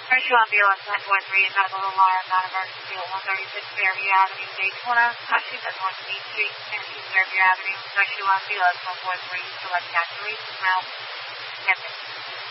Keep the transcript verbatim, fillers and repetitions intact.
First, you want ambulance one four three is medical alarm, non-emergency at one thirty-six Fairview Avenue, Daytona. Taxi at one Main Street, nineteen Fairview Avenue. First, you want ambulance one four three, select tax release, now. Yes,